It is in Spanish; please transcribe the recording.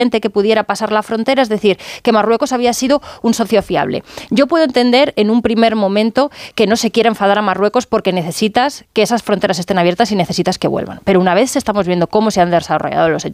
que pudiera pasar la frontera, es decir, que Marruecos había sido un socio fiable. Yo puedo entender en un primer momento que no se quiera enfadar a Marruecos porque necesitas que esas fronteras estén abiertas y necesitas que vuelvan. Pero una vez estamos viendo cómo se han desarrollado los hechos